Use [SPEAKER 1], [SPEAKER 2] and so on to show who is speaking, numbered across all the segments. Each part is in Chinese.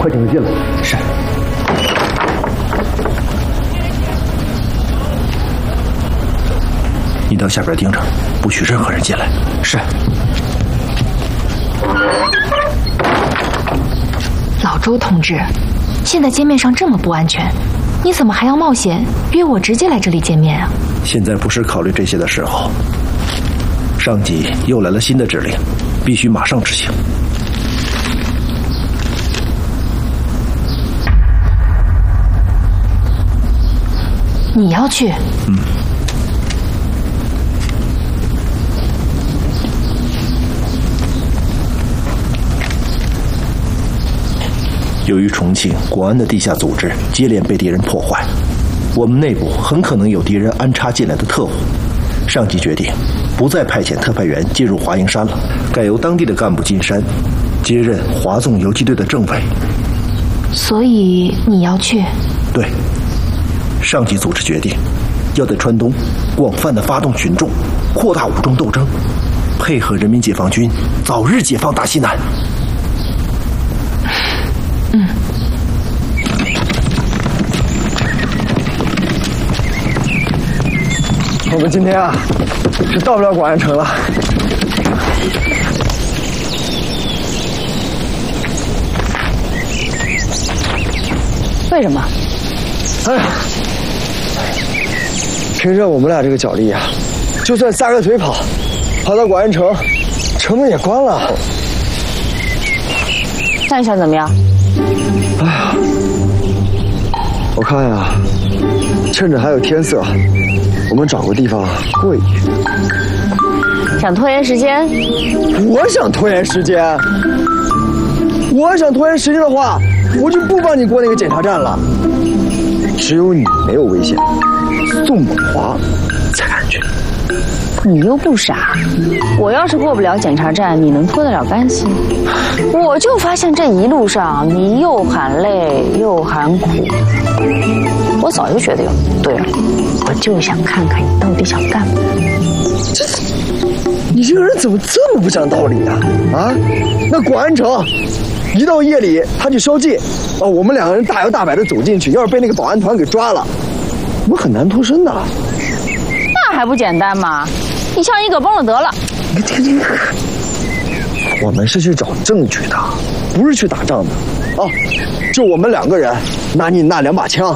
[SPEAKER 1] 快请他进来。
[SPEAKER 2] 是。你到下边盯着，不许任何人进来。
[SPEAKER 3] 是。
[SPEAKER 4] 老周同志，现在街面上这么不安全，你怎么还要冒险约我直接来这里见面啊？
[SPEAKER 2] 现在不是考虑这些的时候。上级又来了新的指令，必须马上执行。
[SPEAKER 4] 你要去？
[SPEAKER 2] 嗯。由于重庆、国安的地下组织接连被敌人破坏，我们内部很可能有敌人安插进来的特务。上级决定不再派遣特派员进入华营山了，改由当地的干部进山接任华纵游击队的政委。
[SPEAKER 4] 所以你要去？
[SPEAKER 2] 对，上级组织决定要在川东广泛的发动群众，扩大武装斗争，配合人民解放军早日解放大西南。
[SPEAKER 4] 嗯。
[SPEAKER 1] 我们今天啊，是到不了广安城了。
[SPEAKER 5] 为什么？
[SPEAKER 1] 哎，凭着我们俩这个脚力啊，就算撒个腿跑到广安城，城门也关了。
[SPEAKER 5] 那你想怎么样？
[SPEAKER 1] 哎呀，我看呀，趁着还有天色，我们找个地方过一夜。
[SPEAKER 5] 想拖延时间？
[SPEAKER 1] 我想拖延时间。我想拖延时间的话，我就不帮你过那个检查站了。只有你没有危险，宋宝华才安全。
[SPEAKER 5] 你又不傻，我要是过不了检查站，你能脱得了干系？我就发现这一路上你又喊累又喊苦，我早就觉得有不对了，我就想看看你到底想干嘛。
[SPEAKER 1] 你这个人怎么这么不讲道理呢？啊，那广安城一到夜里他就宵禁，我们两个人大摇大摆的走进去，要是被那个保安团给抓了，我们很难脱身的。
[SPEAKER 5] 那还不简单吗？一枪一个崩了得了。
[SPEAKER 1] 你听，我们是去找证据的，不是去打仗的。啊，就我们两个人拿你那2把枪，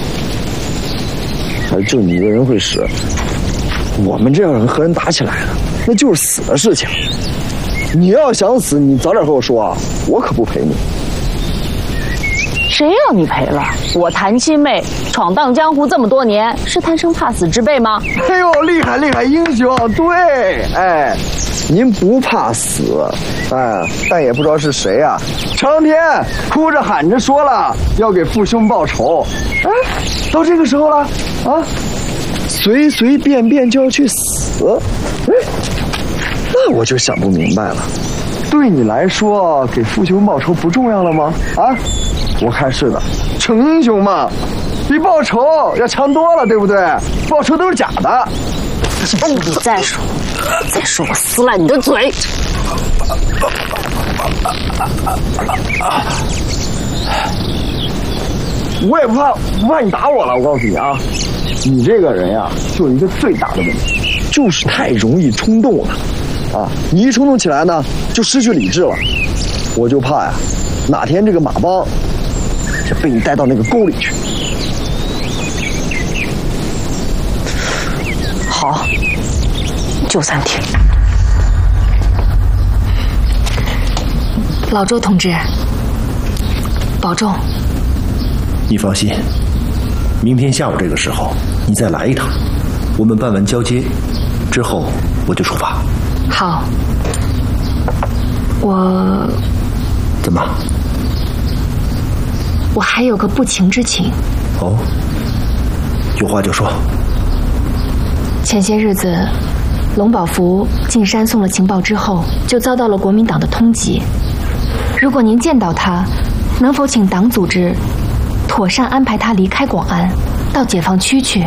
[SPEAKER 1] 还就你一个人会使。我们这样人和人打起来了，那就是死的事情。你要想死，你早点和我说啊，我可不陪你。
[SPEAKER 5] 谁要你赔了？我谭七妹闯荡江湖这么多年，是贪生怕死之辈吗？
[SPEAKER 1] 哎呦，厉害厉害，英雄！对，哎，您不怕死，哎，但也不知道是谁啊，成天哭着喊着说了要给父兄报仇，哎，到这个时候了啊，随随便便就要去死，哎，那我就想不明白了，对你来说给父兄报仇不重要了吗？啊？我看是的，逞英雄嘛，比报仇要强多了，对不对？报仇都是假的。
[SPEAKER 5] 你再说我撕烂你的嘴！
[SPEAKER 1] 我也不怕你打我了，我告诉你啊，你这个人呀，就有一个最大的问题，就是太容易冲动了，啊，你一冲动起来呢，就失去理智了。我就怕呀，哪天这个马帮被你带到那个沟里去。
[SPEAKER 5] 好，就3天。
[SPEAKER 4] 老周同志，保重。
[SPEAKER 2] 你放心，明天下午这个时候你再来一趟，我们办完交接之后我就出发。
[SPEAKER 4] 好。我
[SPEAKER 2] 怎么？
[SPEAKER 4] 我还有个不情之请。
[SPEAKER 2] 哦，有话就说。
[SPEAKER 4] 前些日子，龙宝福进山送了情报之后，就遭到了国民党的通缉。如果您见到他，能否请党组织妥善安排他离开广安，到解放区去？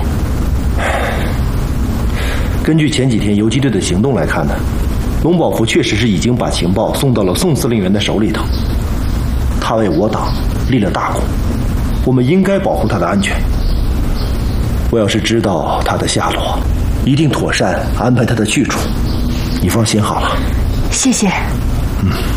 [SPEAKER 2] 根据前几天游击队的行动来看呢，龙宝福确实是已经把情报送到了宋司令员的手里头。 他为我党立了大功，我们应该保护他的安全。我要是知道他的下落，一定妥善安排他的去处。你放心好了。
[SPEAKER 4] 谢谢。